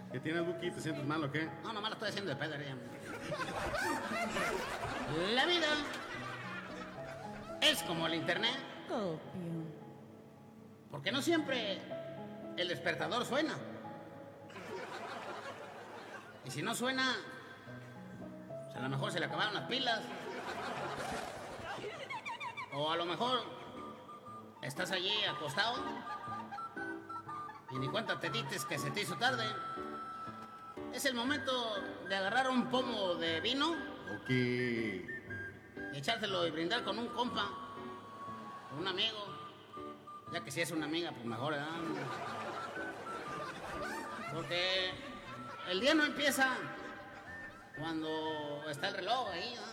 ¿Qué tienes, Buki? ¿Te sientes mal o qué? No, nomás lo estoy haciendo de pedo. La vida es como el internet. Copio. Porque no siempre el despertador suena. Y si no suena, pues a lo mejor se le acabaron las pilas. O a lo mejor estás allí acostado y ni cuenta te dices que se te hizo tarde. Es el momento de agarrar un pomo de vino, Ok. y echárselo y brindar con un compa, con un amigo. Ya que si es una amiga, pues mejor, ¿verdad? Porque el día no empieza cuando está el reloj ahí, ¿no?